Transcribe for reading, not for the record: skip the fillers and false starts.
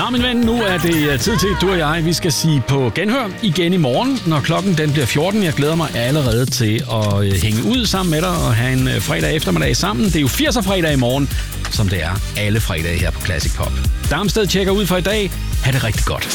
Nå, min ven, nu er det tid til, du og jeg, vi skal sige på genhør igen i morgen, når klokken den bliver 14. Jeg glæder mig allerede til at hænge ud sammen med dig og have en fredag eftermiddag sammen. Det er jo 80'er fredag i morgen, som det er alle fredage her på Classic Pop. Darmsted tjekker ud for i dag. Ha' det rigtig godt.